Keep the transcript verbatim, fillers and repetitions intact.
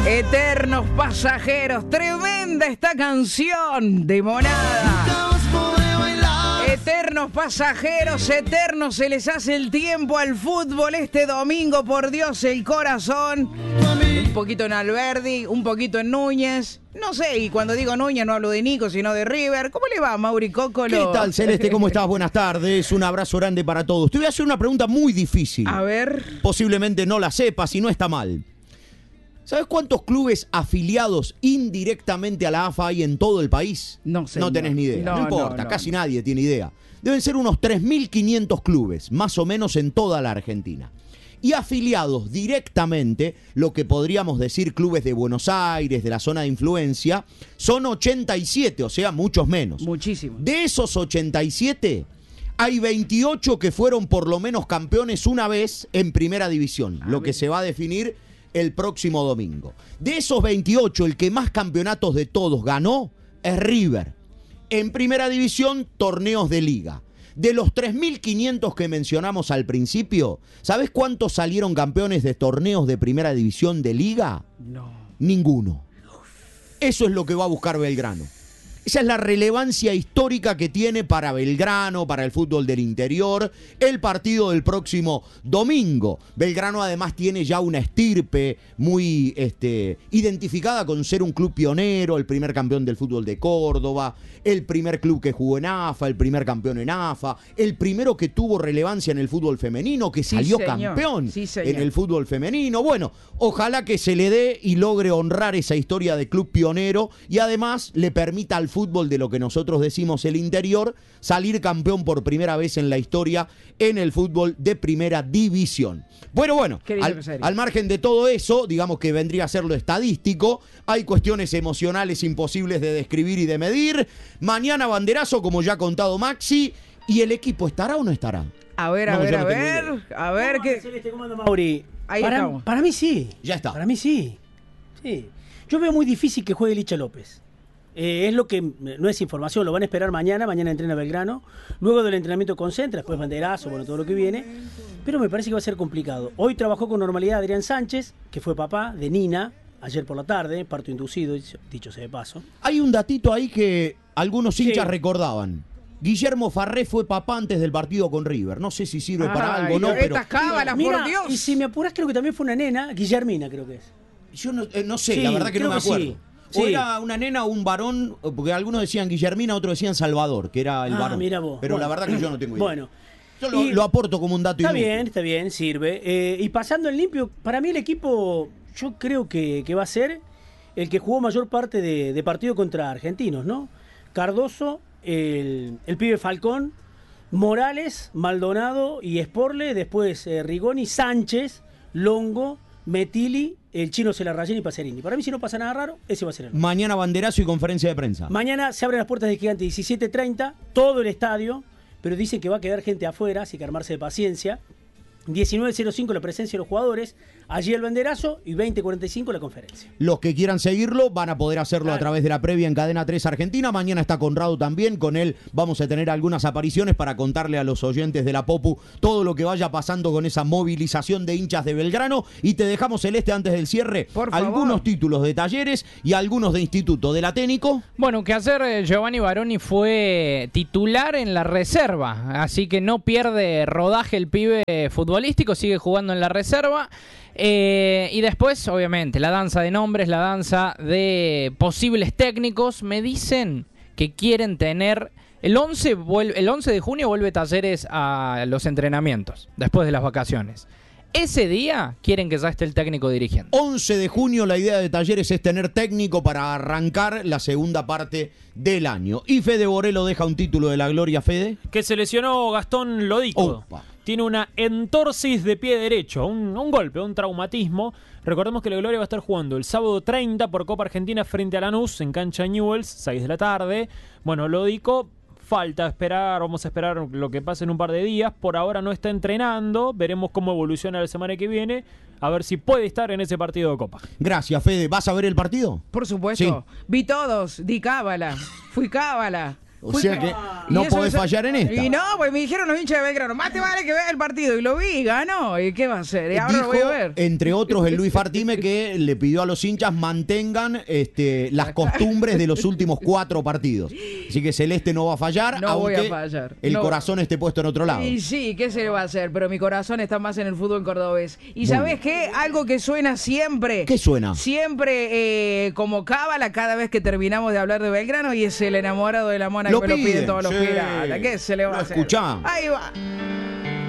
Eternos pasajeros, tremenda esta canción de Monada. Eternos pasajeros, eternos se les hace el tiempo al fútbol este domingo, por Dios, el corazón. Un poquito en Alberdi, un poquito en Núñez. No sé, y cuando digo Núñez no hablo de Nico, sino de River. ¿Cómo le va, Mauri Cócolo? ¿Qué tal, Celeste? ¿Cómo estás? Buenas tardes. Un abrazo grande para todos. Te voy a hacer una pregunta muy difícil. A ver. Posiblemente no la sepas y no está mal. ¿Sabes cuántos clubes afiliados indirectamente a la A F A hay en todo el país? No sé. No tenés ni idea. No, No, importa, no, no. casi nadie tiene idea. Deben ser unos tres mil quinientos clubes, más o menos en toda la Argentina. Y afiliados directamente, lo que podríamos decir clubes de Buenos Aires, de la zona de influencia, son ochenta y siete, o sea, muchos menos. Muchísimo. De esos ochenta y siete, hay veintiocho que fueron por lo menos campeones una vez en primera división, Ah, lo que bien. se va a definir el próximo domingo. De esos veintiocho, el que más campeonatos de todos ganó es River. En primera división, torneos de liga. De los tres mil quinientos que mencionamos al principio, ¿sabés cuántos salieron campeones de torneos de primera división de liga? No. Ninguno. Eso es lo que va a buscar Belgrano. Esa es la relevancia histórica que tiene para Belgrano, para el fútbol del interior, el partido del próximo domingo. Belgrano además tiene ya una estirpe muy este, identificada con ser un club pionero, el primer campeón del fútbol de Córdoba, el primer club que jugó en A F A, el primer campeón en A F A, el primero que tuvo relevancia en el fútbol femenino, que Sí, salió señor. campeón Sí, señor. en el fútbol femenino. Bueno, ojalá que se le dé y logre honrar esa historia de club pionero y además le permita al fútbol de lo que nosotros decimos el interior salir campeón por primera vez en la historia en el fútbol de primera división. Bueno, bueno, Qué lindo al, que sería. al margen de todo eso, digamos que vendría a ser lo estadístico, hay cuestiones emocionales imposibles de describir y de medir. Mañana banderazo, como ya ha contado Maxi, ¿y el equipo estará o no estará? A ver, a No, ver, yo a no tengo ver. idea. A ver qué. Celeste, ¿cómo anda, Mauri? Ahí para, estamos. Para mí sí. Ya está. Para mí sí. Sí. Yo veo muy difícil que juegue Licha López. Eh, es lo que no es información, lo van a esperar mañana, mañana entrena Belgrano, luego del entrenamiento concentra, después banderazo, bueno, todo lo que viene, pero me parece que va a ser complicado. Hoy trabajó con normalidad Adrián Sánchez, que fue papá de Nina, ayer por la tarde, parto inducido, dicho sea de paso. Hay un datito ahí que algunos hinchas Sí. recordaban. Guillermo Farré fue papá antes del partido con River. No sé si sirve para Ay, algo o no, pero estas cábalas, Mira, por Dios. y si me apurás, creo que también fue una nena, Guillermina creo que es. yo no, eh, no sé, Sí, la verdad que no creo me que acuerdo. sí. O Sí. era una nena o un varón, porque algunos decían Guillermina, otros decían Salvador, que era el Ah, varón. mira vos. Pero Bueno. la verdad que yo no tengo idea. Bueno. Yo lo, Y- lo aporto como un dato Está inútil. bien, está bien, sirve. Eh, y pasando en limpio, para mí el equipo, yo creo que, que va a ser el que jugó mayor parte de, de partido contra argentinos, ¿no? Cardoso, el, el pibe Falcón, Morales, Maldonado y Esporle, después eh, Rigoni, Sánchez, Longo, Metili, el chino Celarrayén y Pacerini. Para mí, si no pasa nada raro, ese va a ser el. Mañana banderazo y conferencia de prensa. Mañana se abren las puertas de Gigante diecisiete treinta, todo el estadio, pero dicen que va a quedar gente afuera, así que armarse de paciencia. diecinueve cero cinco la presencia de los jugadores, allí el banderazo y veinte cuarenta y cinco la conferencia. Los que quieran seguirlo van a poder hacerlo Claro. a través de la previa en Cadena tres Argentina. Mañana está Conrado también. Con él vamos a tener algunas apariciones para contarle a los oyentes de la Popu todo lo que vaya pasando con esa movilización de hinchas de Belgrano. Y te dejamos, Celeste, antes del cierre, Por favor. algunos títulos de Talleres y algunos de Instituto. Del Aténico, Bueno, que ayer eh, Giovanni Baroni fue titular en la reserva, así que no pierde rodaje el pibe futbolístico, sigue jugando en la reserva. Eh, y después, obviamente, la danza de nombres, la danza de posibles técnicos. Me dicen que quieren tener... El once, vuelve, el once de junio vuelve Talleres a los entrenamientos, después de las vacaciones. Ese día quieren que ya esté el técnico dirigiendo. once de junio, la idea de Talleres es tener técnico para arrancar la segunda parte del año. Y Fede Borelo deja un título de la gloria, Fede. Que se lesionó Gastón Lodico. Opa. Tiene una entorsis de pie derecho, un, un golpe, un traumatismo. Recordemos que la Gloria va a estar jugando el sábado treinta por Copa Argentina frente a Lanús en cancha Newell's, seis de la tarde. Bueno, Lodico, falta esperar, vamos a esperar lo que pase en un par de días. Por ahora no está entrenando, veremos cómo evoluciona la semana que viene, a ver si puede estar en ese partido de Copa. Gracias, Fede. ¿Vas a ver el partido? Por supuesto. Sí. Vi todos, di cábala, fui cábala. O sea que no podés fallar en esta. Y no, pues me dijeron los hinchas de Belgrano, más te vale que veas el partido. Y lo vi, ganó. ¿Y qué va a hacer? Y ahora Dijo, lo voy a ver. entre otros, el Luis Fartime, que le pidió a los hinchas mantengan este, las costumbres de los últimos cuatro partidos. Así que Celeste no va a fallar, No aunque voy a fallar. el No. corazón esté puesto en otro lado. Y sí, ¿qué se le va a hacer? Pero mi corazón está más en el fútbol cordobés. ¿Y Muy sabes bien. qué? Algo que suena siempre. ¿Qué suena? Siempre eh, como cábala cada vez que terminamos de hablar de Belgrano y es el enamorado de la mona Lo que me lo piden, piden todos los sí. piratas. ¿Qué se le va Lo a hacer? escuchá. Ahí va.